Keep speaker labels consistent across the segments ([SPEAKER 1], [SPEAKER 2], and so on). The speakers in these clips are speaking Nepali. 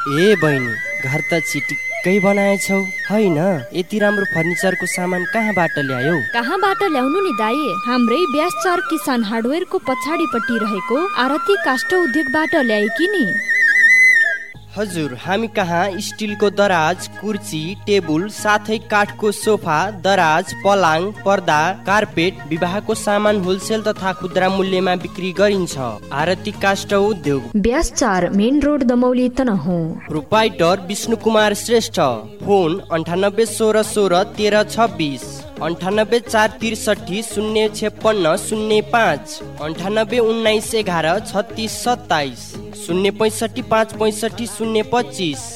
[SPEAKER 1] ए बहिनी, घर त चिटिक्कै बनाएछौ हैन? यति राम्रो फर्निचरको सामान कहाँबाट ल्यायौ?
[SPEAKER 2] कहाँबाट ल्याउनु नि दाइ? हाम्रै व्यास 4 किसान हार्डवेयरको पछाडिपट्टि रहेको आरती काष्ठ उद्योगबाट ल्याएकी नि।
[SPEAKER 1] हजुर, हामी कहाँ स्टिलको दराज, कुर्सी, टेबुल साथै काठको सोफा, दराज, पलाङ, पर्दा, कार्पेट, विवाहको सामान होलसेल तथा खुद्रा मूल्यमा बिक्री गरिन्छ। आरती काष्ठ उद्योग,
[SPEAKER 2] व्यास 4 main road Damauli Tanahun.
[SPEAKER 1] Proprietor Vishnu Kumar Shrestha. Phone 981616 1326, 98 463 056 05, 98 19 11 36 27, 065 565 025।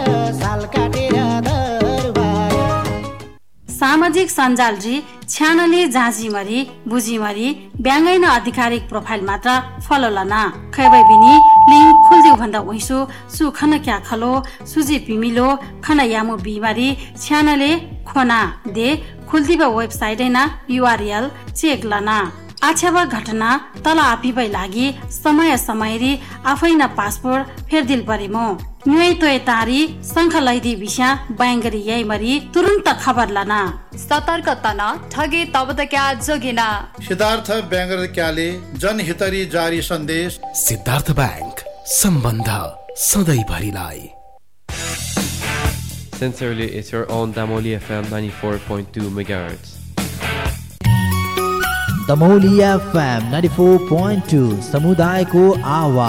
[SPEAKER 3] सामाजिक सञ्जाल छ्यानले जाँचीमरी बुझीमरी ब्याङ्गै न आधिकारिक प्रोफाइल मात्र फलो लना खैबै बिनी लिङ्क खुल्दिउ भन्दा उइसो सुखन क्या खलो सुजी पिमिलो खन यामु बिमारी छ्यानले खोना दे खुल्दिबा वेबसाइट ना URL चेक लना आछ्यावा घटना तल आपिबै लागि समय समयरी आफै न पासपोर्ट फेर्दिल परिमो न्युइ तोय तारी शंख लैदी विषा बैंगरी यही मरी तुरंत खबर लना
[SPEAKER 4] सतर्क तना ठगे तब त क्या जोगिना।
[SPEAKER 5] सिद्धार्थ बैंगर क्याले जनहितरी जारी सन्देश।
[SPEAKER 6] सिद्धार्थ बैंक, सम्बन्ध सधैँ भरिलाई।
[SPEAKER 7] Sincerely, it's your own Damoli FM 94.2 MHz.
[SPEAKER 8] Damauli FM 94.2 समुदायको आवाज।